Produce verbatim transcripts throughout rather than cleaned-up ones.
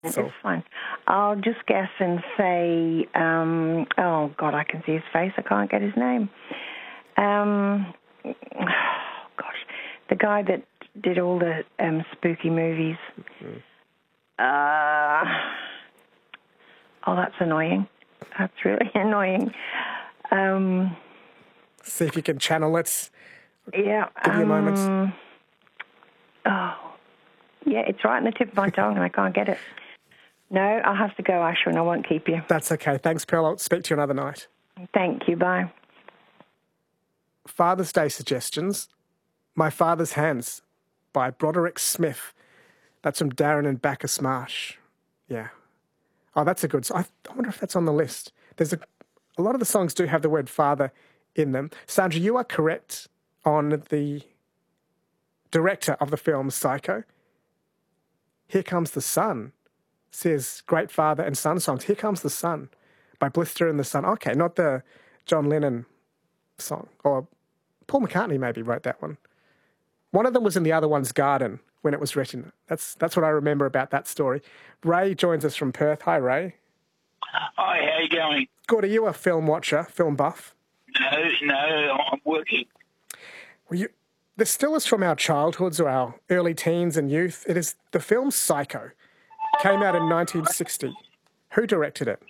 So It's fine. I'll just guess and say, um, oh, God, I can see his face. I can't get his name. Um, oh, gosh, the guy that did all the um, spooky movies. Mm-hmm. Uh, oh, that's annoying. That's really annoying. Um, See if you can channel it. Yeah. Give you a moment. Um, oh, yeah, it's right on the tip of my tongue and I can't get it. No, I'll have to go, Asher, and I won't keep you. That's okay. Thanks, Pearl. I'll speak to you another night. Thank you. Bye. Father's Day suggestions. My Father's Hands by Broderick Smith. That's from Darren and Bacchus Marsh. Yeah. Oh, that's a good song. I wonder if that's on the list. There's a, a lot of the songs do have the word father in them. Sandra, you are correct on the director of the film Psycho. Here Comes the Sun says great father and son songs. Here Comes the Sun by Blister and the Sun. Okay, not the John Lennon song. Or Paul McCartney maybe wrote that one. One of them was in the other one's garden when it was written. That's that's what I remember about that story. Ray joins us from Perth. Hi, Ray. Hi, how you going? Good. Are you a film watcher, film buff? No, no, I'm working. Well, you, this still is from our childhoods or our early teens and youth. It is the film Psycho. Came out in nineteen sixty. Who directed it?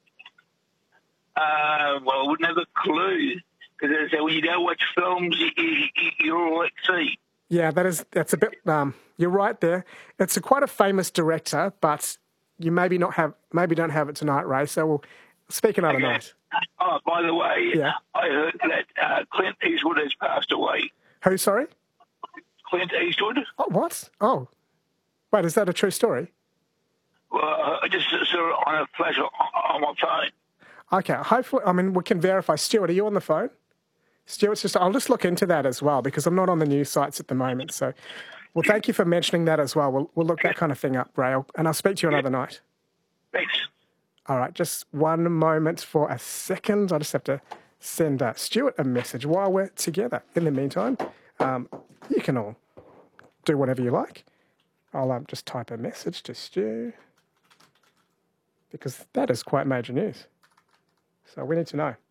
Uh, well, I wouldn't have a clue. Because when you don't watch films, you, you, you're all at sea. Yeah, that is, that's a bit, um, you're right there. It's a quite a famous director, but you maybe not have, maybe don't have it tonight, Ray, so we'll speak another Okay. night. Oh, by the way, Yeah. I heard that uh, Clint Eastwood has passed away. Who, sorry? Clint Eastwood? Oh, what? Oh. Wait, is that a true story? Well, I just saw it on a flash on, on my phone. Okay, hopefully, I mean, we can verify. Stuart, are you on the phone? Stuart's just, I'll just look into that as well because I'm not on the news sites at the moment. So, well, thank you for mentioning that as well. We'll, we'll look that kind of thing up, Ray, and I'll speak to you another night. Thanks. All right, just one moment for a second. I just have to send uh, Stuart a message while we're together. In the meantime, um, you can all do whatever you like. I'll um, just type a message to Stu because that is quite major news. So we need to know.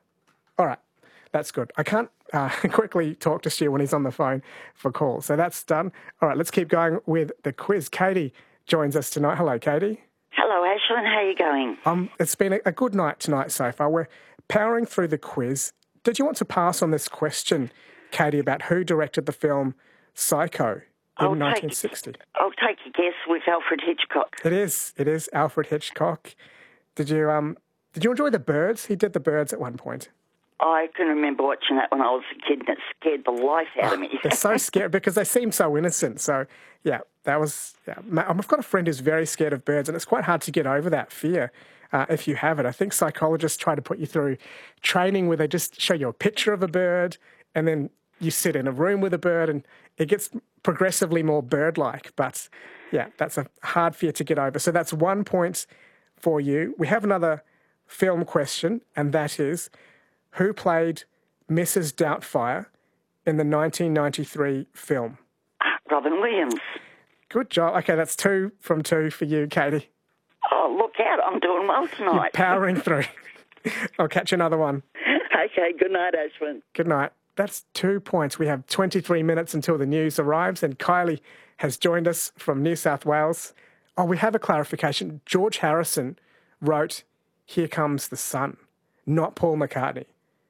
All right, that's good. I can't uh, quickly talk to Stu when he's on the phone for calls. So that's done. All right, let's keep going with the quiz. Katie joins us tonight. Hello, Katie. Hello, Ashlyn. How are you going? Um, it's been a, a good night tonight so far. We're powering through the quiz. Did you want to pass on this question, Katie, about who directed the film Psycho in I'll nineteen sixty? Take, I'll take a guess with Alfred Hitchcock. It is. It is Alfred Hitchcock. Did you um? Did you enjoy The Birds? He did The Birds at one point. I can remember watching that when I was a kid, and it scared the life out of me. They're so scared because they seem so innocent. So, yeah, that was... Yeah. I've got a friend who's very scared of birds, and it's quite hard to get over that fear uh, if you have it. I think psychologists try to put you through training where they just show you a picture of a bird, and then you sit in a room with a bird, and it gets progressively more bird-like. But, yeah, that's a hard fear to get over. So that's one point for you. We have another film question, and that is... who played Missus Doubtfire in the nineteen ninety-three film? Robin Williams. Good job. Okay, that's two from two for you, Katie. Oh, look out. I'm doing well tonight. You're powering through. I'll catch another one. Okay, good night, Ashwin. Good night. That's two points. We have twenty-three minutes until the news arrives, and Kylie has joined us from New South Wales. Oh, we have a clarification. George Harrison wrote Here Comes the Sun, not Paul McCartney.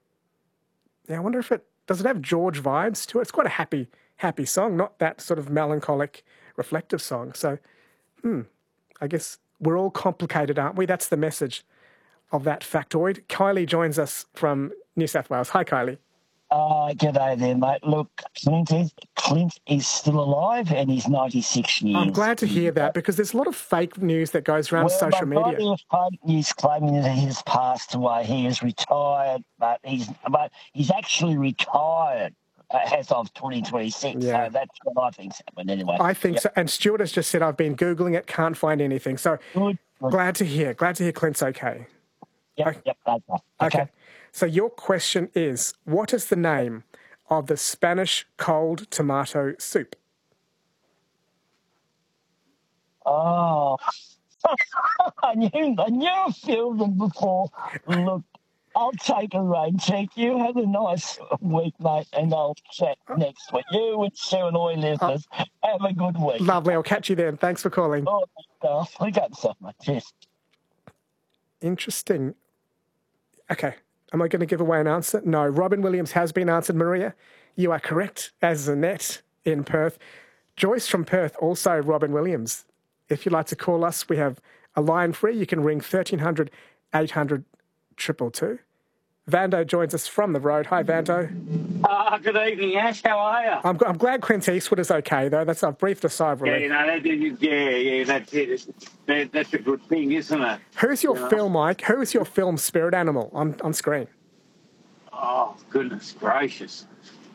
Yeah, I wonder if it, does it have George vibes to it? It's quite a happy, happy song, not that sort of melancholic, reflective song. So, hmm, I guess we're all complicated, aren't we? That's the message of that factoid. Kylie joins us from New South Wales. Hi, Kylie. Uh, g'day there, mate. Look, Clint is, Clint is still alive and he's ninety-six years. I'm glad to hear that because there's a lot of fake news that goes around well, social media. Well, of fake news claiming that he has passed away. He is retired, but he's but he's actually retired uh, as of twenty twenty-six. Yeah. So that's what I think's happened anyway. I think yep. so. And Stuart has just said, I've been Googling it, can't find anything. So Good. Good. glad to hear. Glad to hear Clint's okay. Yep, okay. yep, okay. Okay. okay. So your question is, what is the name of the Spanish cold tomato soup? Oh, I knew, I knew I filmed them before. Look, I'll take a rain check. You have a nice week, mate, and I'll chat next week. You and Sue and all your listeners, have a good week. Lovely. I'll catch you then. Thanks for calling. Oh, uh, look at yourself, mate. Cheers. Interesting. Okay. Am I going to give away an answer? No. Robin Williams has been answered, Maria. You are correct, as Annette in Perth. Joyce from Perth, also Robin Williams. If you'd like to call us, we have a line free. You can ring thirteen hundred, eight hundred, two two two. Vando joins us from the road. Hi, Vando. Uh, good evening, Ash. How are you? I'm, I'm glad Clint Eastwood is okay, though. That's a brief sigh of Yeah, relief. you know, that, yeah, yeah, that's it. That, that's a good thing, isn't it? Who's your You know? film, Mike? Who is your film spirit animal on, on screen? Oh, goodness gracious.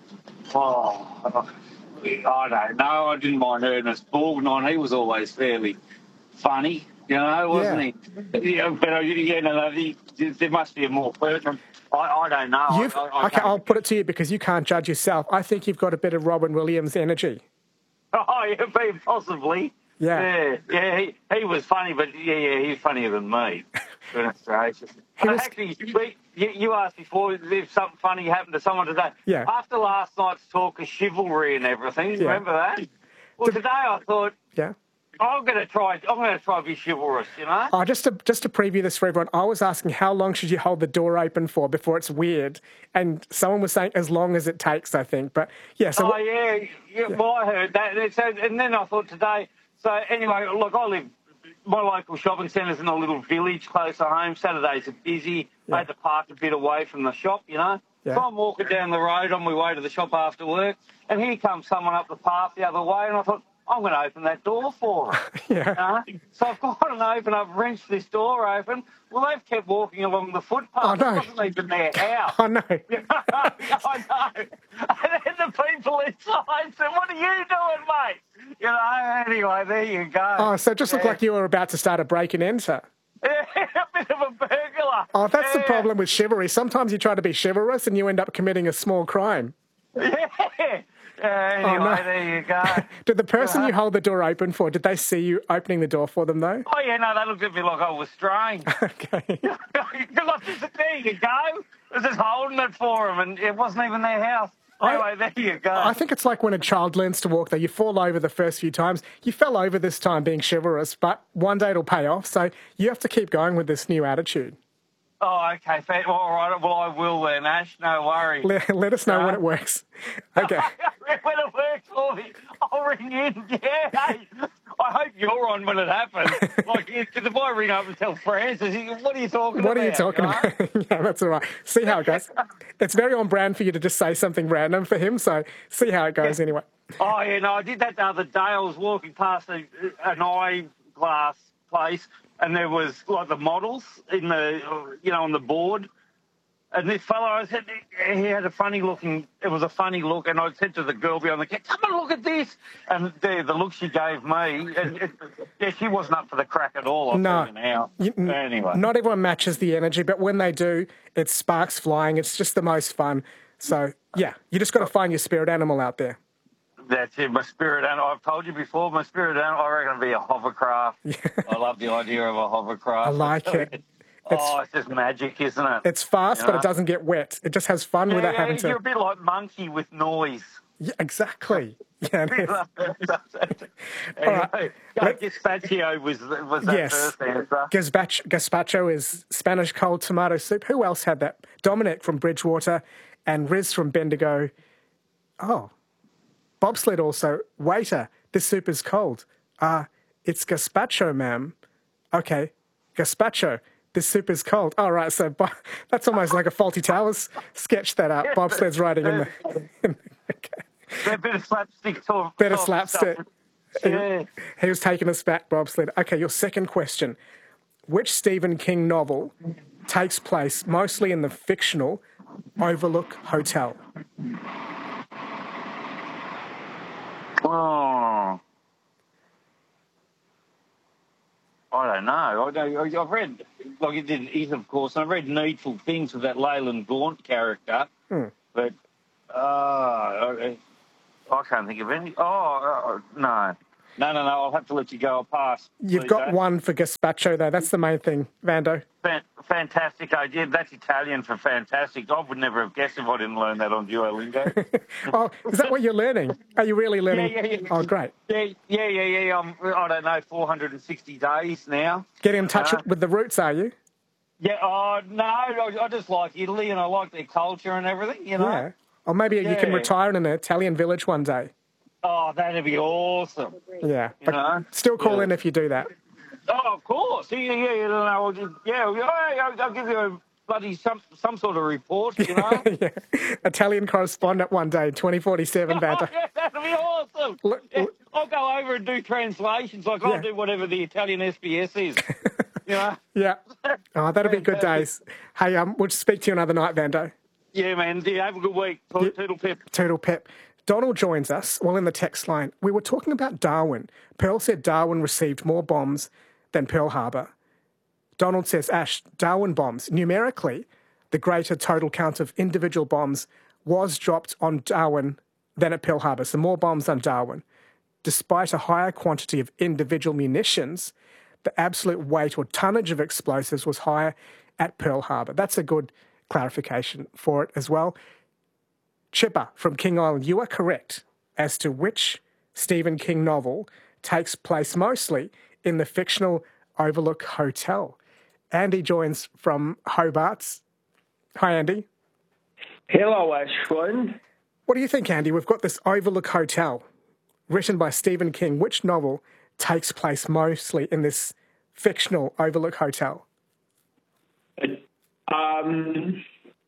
Oh, I don't know. I didn't mind Ernest Borgnine. He was always fairly funny, you know, wasn't he? Yeah, but, uh, yeah, no, no, he, there must be a more pertinent. I, I don't know. You've, I, I, I okay, I'll put it to you because you can't judge yourself. I think you've got a bit of Robin Williams energy. Oh, yeah, possibly. Yeah. Yeah, yeah, he, he was funny, but yeah, yeah, he's funnier than me. Goodness gracious. He was- Actually, we, you, you asked before if something funny happened to someone today. Yeah. After last night's talk of chivalry and everything, Yeah. remember that? Well, today I thought, Yeah. I'm going to try, I'm going to try to be chivalrous, you know? Oh, just to just to preview this for everyone, I was asking how long should you hold the door open for before it's weird, and someone was saying as long as it takes, I think. But yeah, so Oh, yeah, yeah, well, I heard that. And, so, and then I thought today, so anyway, look, I live, my local shopping centre's in a little village close to home. Saturdays are busy. I had to park a bit away from the shop, you know. Yeah. So I'm walking down the road on my way to the shop after work, and here comes someone up the path the other way, and I thought, I'm going to open that door for them. Yeah. Uh, so I've gone and opened up, wrenched this door open. Well, they've kept walking along the footpath. Oh, no. It wasn't even their house. I know. I know. And then the people inside said, what are you doing, mate? You know, anyway, there you go. Oh, so it just looked Yeah. like you were about to start a break and enter. Yeah, a bit of a burglar. Oh, that's the Yeah. problem with chivalry. Sometimes you try to be chivalrous and you end up committing a small crime. Yeah. Yeah, anyway, Oh, no. there you go. Did the person you hold the door open for, did they see you opening the door for them, though? Oh, yeah, no, they looked at me like I was strange. Okay. Like, there you go. I was just holding it for them, and it wasn't even their house. Anyway, there you go. I think it's like when a child learns to walk, though. You fall over the first few times. You fell over this time being chivalrous, but one day it'll pay off. So you have to keep going with this new attitude. Oh, okay. Fair. Well, all right. Well, I will then, Ash. No worries. Let, let us know when it works. Okay. When it works for me, I'll ring in. Yeah. Hey, I hope you're on when it happens. Like, because if I ring up and tell Francis, he goes, what are you talking What about? are you talking know? about? Yeah, that's all right. See how it goes. It's very on brand for you to just say something random for him, so see how it goes anyway. Oh, yeah, no, I did that the other day. I was walking past a, an eyeglass place, and there was, like, the models in the, you know, on the board. And this fellow, I said, he had a funny looking, it was a funny look, and I said to the girl behind the counter, come and look at this. And the, the look she gave me, and it, yeah, she wasn't up for the crack at all. I'll No. tell you now. You- n- Anyway. Not everyone matches the energy, but when they do, it's sparks flying. It's just the most fun. So, yeah, you just got to find your spirit animal out there. That's it, my spirit animal. I've told you before, my spirit animal, I reckon, would be a hovercraft. I love the idea of a hovercraft. I like it. Oh, it's just magic, isn't it? It's fast, You but know? it doesn't get wet. It just has fun yeah, without yeah, having to... You're a bit like Monkey with noise. Yeah, exactly. Yeah, it is. Anyway, right. yeah, Let- Gazpacho was, was that Yes. first answer. Gazpacho, gazpacho is Spanish cold tomato soup. Who else had that? Dominic from Bridgewater and Riz from Bendigo. Oh, bobsled also. Waiter, this soup is cold. Ah, uh, it's gazpacho, ma'am. Okay, gazpacho. This soup is cold. All right, so bo- that's almost like a Faulty Towers sketch that up. Bobsled's writing in the... In the okay. A bit of slapstick talk. Bit of talk slapstick. stuff. Yeah. He was taking us back, bobsled. Okay, your second question. Which Stephen King novel takes place mostly in the fictional Overlook Hotel? Oh. I don't know. I don't, I've read, like it did, is of course, and I've read Needful Things with that Leyland Gaunt character, Hmm. but uh, I, I can't think of any. Oh, uh, no. No, no, no, I'll have to let you go. I'll pass. You've please, got eh? one for gazpacho, though. That's the main thing, Vando. Fan- fantastic idea. That's Italian for fantastic. I would never have guessed if I didn't learn that on Duolingo. Oh, is that what you're learning? Are you really learning? Yeah, yeah, yeah. Oh, great. Yeah, yeah, yeah, yeah. I'm, I don't know, four hundred sixty days now. Getting in touch Uh, with the roots, are you? Yeah, oh, no, I, I just like Italy and I like their culture and everything, you know? Yeah. Or maybe you can Yeah. retire in an Italian village one day. Oh, that'd be awesome. Yeah. You But know? still call Yeah. in if you do that. Oh, of course. Yeah, yeah, yeah. No, I'll just, yeah, yeah, I'll, I'll give you a bloody some some sort of report, you know? yeah. Italian correspondent one day, twenty forty-seven, Oh, Vando. yeah, that'd be awesome. Look- Yeah, look- I'll go over and do translations. Like, Yeah. I'll do whatever the Italian S B S is, you know? Yeah. Oh, that'll be good days. Hey, um, we'll speak to you another night, Vando. Yeah, man. Yeah, have a good week. Yeah. Toodle pip. Toodle pip. Donald joins us. Well, in the text line, we were talking about Darwin. Pearl said Darwin received more bombs than Pearl Harbor. Donald says, Ash, Darwin bombs. Numerically, the greater total count of individual bombs was dropped on Darwin than at Pearl Harbor. So more bombs on Darwin. Despite a higher quantity of individual munitions, the absolute weight or tonnage of explosives was higher at Pearl Harbor. That's a good clarification for it as well. Chipper from King Island, you are correct as to which Stephen King novel takes place mostly in the fictional Overlook Hotel. Andy joins from Hobart. Hi, Andy. Hello, Ashwin. What do you think, Andy? We've got this Overlook Hotel written by Stephen King. Which novel takes place mostly in this fictional Overlook Hotel? Um,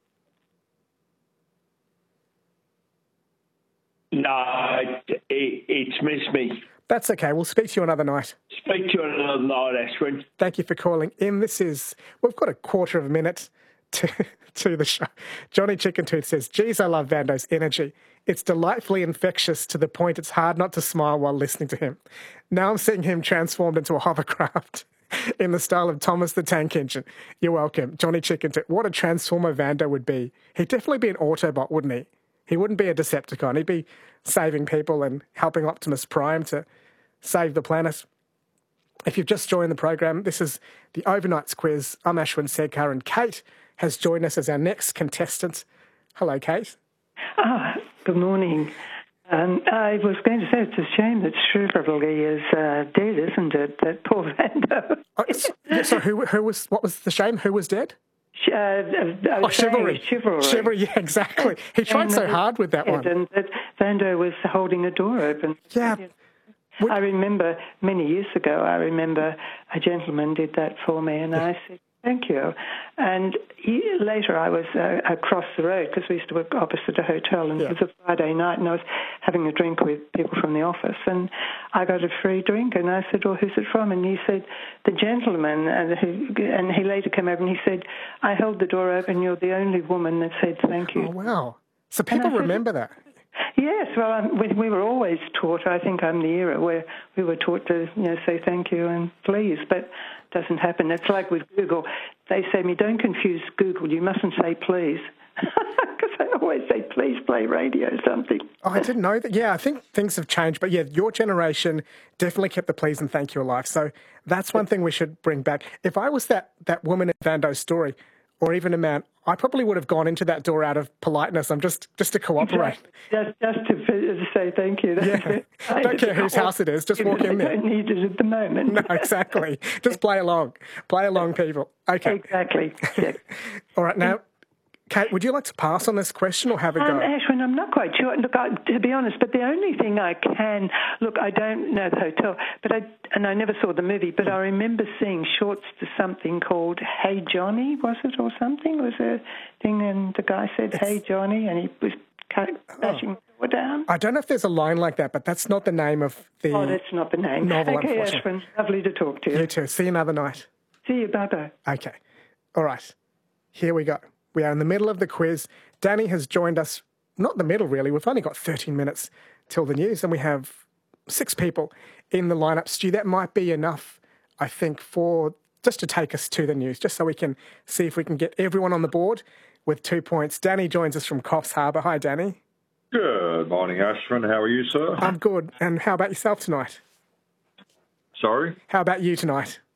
no, it, it's missed me. That's okay. We'll speak to you another night. Speak to you another night, Ashwin. Thank you for calling in. This is, we've got a quarter of a minute to, to the show. Johnny Chicken Tooth says, geez, I love Vando's energy. It's delightfully infectious to the point it's hard not to smile while listening to him. Now I'm seeing him transformed into a hovercraft in the style of Thomas the Tank Engine. You're welcome. Johnny Chicken Tooth. What a transformer Vando would be. He'd definitely be an Autobot, wouldn't he? He wouldn't be a Decepticon. He'd be saving people and helping Optimus Prime to save the planet. If you've just joined the program, this is the Overnights Quiz. I'm Ashwin Sedkar, and Kate has joined us as our next contestant. Hello, Kate. Ah, good morning. Um, I was going to say it's a shame that Chivalry is uh, dead, isn't it? That poor Vando. Oh, so, yeah, so who, who was? What was the shame? Who was dead? Uh, I Oh, was saying Chivalry. Chivalry. Chivalry, yeah, exactly. He tried And so that- hard with that one. And that Vando was holding a door open. Yeah. Would- I remember many years ago, I remember a gentleman did that for me, and I said, thank you. And he, later I was uh, across the road, because we used to work opposite a hotel, and Yeah. it was a Friday night, and I was having a drink with people from the office, and I got a free drink, and I said, well, who's it from? And he said, the gentleman, and he, and he later came over and he said, I held the door open, you're the only woman that said thank you. Oh, wow. So people I said- remember that. Yes, well, um, we, we were always taught, I think I'm the era where we were taught to, you know, say thank you and please, but it doesn't happen. It's like with Google. They say to me, don't confuse Google, you mustn't say please. Because I always say, please play radio or something. Oh, I didn't know that. Yeah, I think things have changed. But yeah, your generation definitely kept the please and thank you alive. So that's one thing we should bring back. If I was that, that woman in Vando's story, or even a man, I probably would have gone into that door out of politeness. I'm just just to cooperate. Just, just to to say thank you. That's Yeah. it. Don't care whose house it is. Just walk in I there. don't need it at the moment. No, exactly. Just play along. Play along, people. Okay. Exactly. Yeah. All right. Now, Kate, would you like to pass on this question or have a go? Um, Ashwin, I'm not quite sure. Look, I, to be honest, but the only thing I can look, I don't know the hotel, but I and I never saw the movie, but I remember seeing shorts to something called "Hey Johnny," was it or something? Was there a thing, and the guy said "Hey Johnny," and he was bashing the door down. I don't know if there's a line like that, but that's not the name of the Oh, that's not the name. novel, Okay, unfortunately. Ashwin, lovely to talk to you. You too. See you another night. See you, bye-bye. Okay. All right. Here we go. We are in the middle of the quiz. Danny has joined us, not the middle really. We've only got thirteen minutes till the news, and we have six people in the lineup. Stu, that might be enough, I think, for just to take us to the news, just so we can see if we can get everyone on the board with two points. Danny joins us from Coffs Harbour. Hi, Danny. Good morning, Ashwin. How are you, sir? I'm good. And how about yourself tonight? Sorry? How about you tonight?